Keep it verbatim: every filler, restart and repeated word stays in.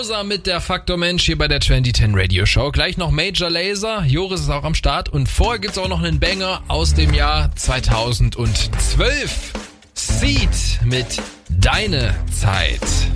Loser mit der Faktor Mensch hier bei der zwanzig zehn Radio Show. Gleich noch Major Lazer, Joris ist auch am Start und vorher gibt's auch noch einen Banger aus dem Jahr zweitausendzwölf. Seed mit Deine Zeit.